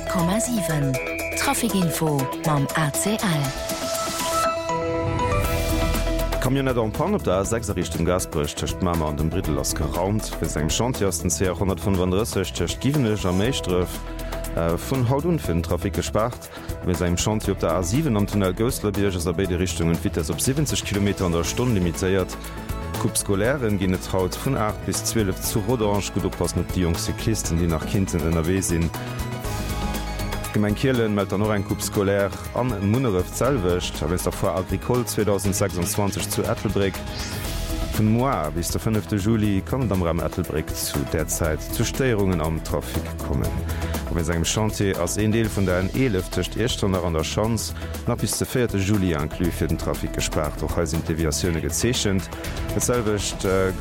100,7 Trafikinfo mam ACL. Kamionet an Pan op der 6 Richtung Gasbrech cht Mammer an dem Brittel ass geraumt, fir segem Chantiasten C 135 cht giwenech am Meischtreuf vun Hautun fir den Trafik gespart, wie segem Chanti op der A7 am Tunnel Göstlerbierg ass beide Richtungen wit op 70 km an der Stunde limitéiert. Kuppskolären gin et haut vun 8 bis 12 zu Rodange gut oppassen op die jungen Cyklisten, die nach Kinden NRW sinn. Gemein Kielen meldt noch ein Kuppskolär an Munneref Zellwcht, a der vor Agrikol 2026 zu Ethelbrick. Von Moi bis der 5. Juli kann am Ram Ethelbrick zu der Zeit zu Steungen am Trafik kommen. Wenn segem Chantier ass en Deel vun der N11 töcht Echtnner an der Chance nach bis der 4. Juli anklu fir den Trafik gespart, och als Deviationune gezeechchent. Etselwecht